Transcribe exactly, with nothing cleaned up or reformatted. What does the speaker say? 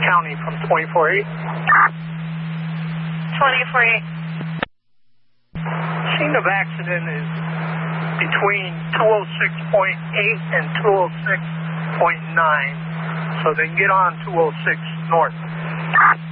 County from twenty-four eight. twenty-four eight. Scene of accident is between two oh six point eight and two oh six point nine, so they can get on two oh six north.